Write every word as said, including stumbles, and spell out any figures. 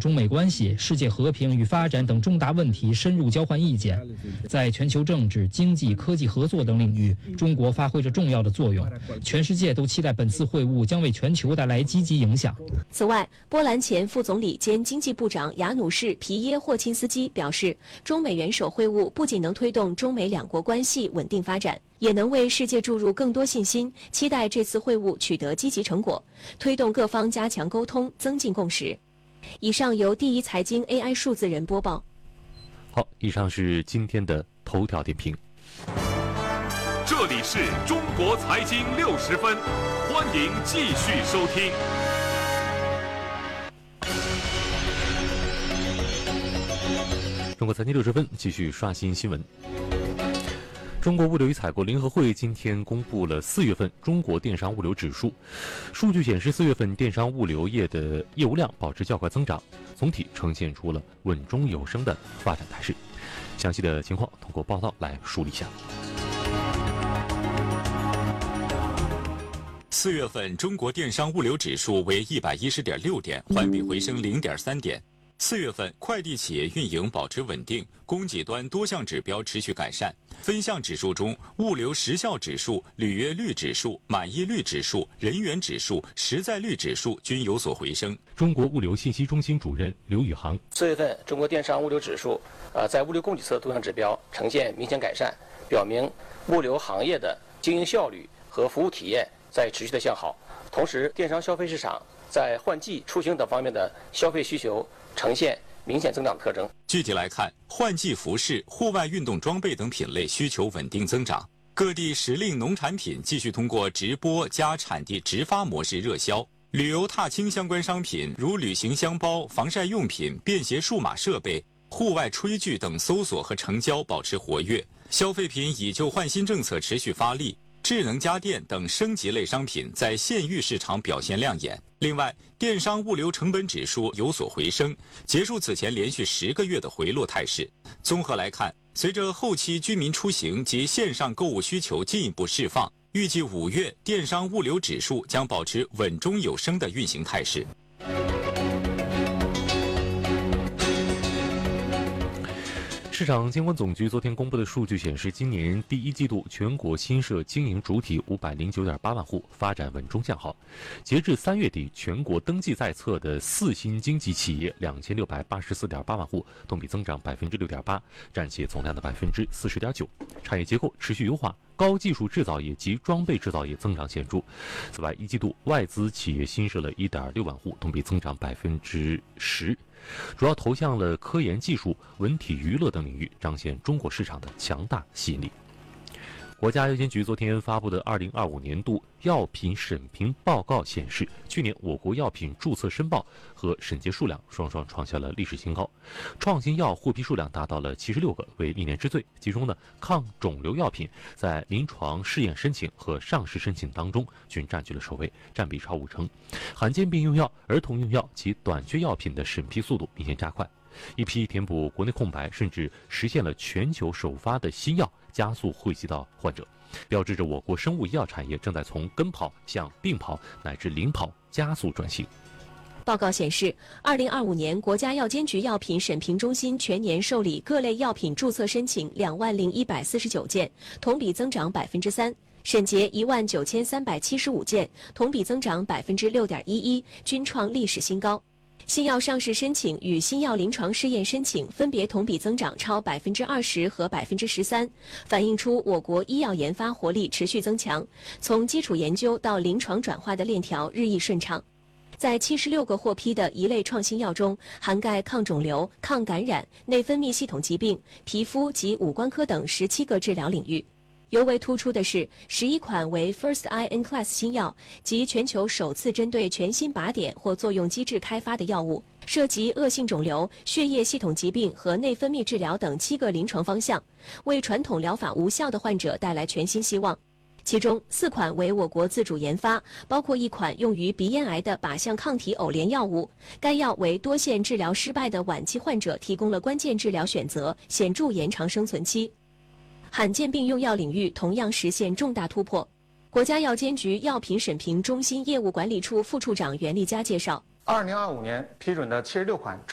中美关系、世界和平与发展等重大问题深入交换意见。在全球政治、经济、科技合作等领域，中国发挥着重要的作用。全世界都期待本次会晤将为全球带来积极影响。 此外，波兰前副总理兼经济部长雅努士·皮耶霍钦斯基表示，中美元首会晤不仅能推动中美两国关系稳定发展，也能为世界注入更多信心，期待这次会晤取得积极成果，推动各方加强沟通，增进共识。以上由第一财经 A I 数字人播报。 好，以上是今天的头条点评。 这里是中国财经六十分，欢迎继续收听。 中国财经六十分，继续刷新新闻。中国物流与采购联合会今天公布了四月份中国电商物流指数，数据显示，四月份电商物流业的业务量保持较快增长，总体呈现出了稳中有升的发展态势。详细的情况通过报道来梳理一下。 四月份中国电商物流指数为一百一十点六点，环比回升零点三点。四月份，快递企业运营保持稳定，供给端多项指标持续改善。分项指数中，物流时效指数、履约率指数、满意率指数、人员指数、实在率指数均有所回升。 中国物流信息中心主任刘宇航： 四月份中国电商物流指数，呃，在物流供给侧多项指标呈现明显改善，表明物流行业的经营效率和服务体验在持续的向好。同时，电商消费市场在换季、出行等方面的消费需求呈现明显增长的特征。 具体来看，换季服饰、户外运动装备等品类需求稳定增长。各地时令农产品继续通过直播加产地直发模式热销。旅游踏青相关商品如旅行箱包、防晒用品、便携数码设备、户外炊具等搜索和成交保持活跃。消费品以旧换新政策持续发力。智能家电等升级类商品在县域市场表现亮眼。另外，电商物流成本指数有所回升，结束此前连续十个月的回落态势。综合来看，随着后期居民出行及线上购物需求进一步释放，预计五月电商物流指数将保持稳中有升的运行态势。 市场监管总局昨天公布的数据显示，今年第一季度全国新设经营主体五百零九点八万户，发展稳中向好。截至三月底，全国登记在册的四新经济企业两千六百八十四点八万户，同比增长百分之六点八，占企业总量的百分之四十点九。产业结构持续优化，高技术制造业及装备制造业增长显著。此外，一季度外资企业新设了一点六万户，同比增长百分之十。主要投向了科研技术、文体娱乐等领域，彰显中国市场的强大吸引力。国家药监局昨天发布的二零二五年度药品审评报告显示，去年我国药品注册申报和审结数量双双创下了历史新高，创新药获批数量达到了七十六个，为历年之最。其中呢，抗肿瘤药品在临床试验申请和上市申请当中均占据了首位，占比超五成。罕见病用药、儿童用药及短缺药品的审批速度明显加快。一批填补国内空白，甚至实现了全球首发的新药加速惠及到患者，标志着我国生物医药产业正在从跟跑向并跑乃至领跑加速转型。 报告显示，二零二五年国家药监局药品审评中心全年受理各类药品注册申请两万零一百四十九件，同比增长百分之三；审结一万九千三百七十五件，同比增长百分之六点一一，均创历史新高。新药上市申请与新药临床试验申请分别同比增长超百分之二十和百分之十三，反映出我国医药研发活力持续增强，从基础研究到临床转化的链条日益顺畅。在七十六个获批的一类创新药中，涵盖抗肿瘤、抗感染、内分泌系统疾病、皮肤及五官科等十七个治疗领域。尤为突出的是，十一款为 First in Class 新药，即全球首次针对全新靶点或作用机制开发的药物，涉及恶性肿瘤、血液系统疾病和内分泌治疗等七个临床方向，为传统疗法无效的患者带来全新希望。其中四款为我国自主研发，包括一款用于鼻咽癌的靶向抗体偶联药物，该药为多线治疗失败的晚期患者提供了关键治疗选择，显著延长生存期。罕见病用药领域同样实现重大突破。国家药监局药品审评中心业务管理处副处长袁立佳介绍， 二零二五年批准的七十六款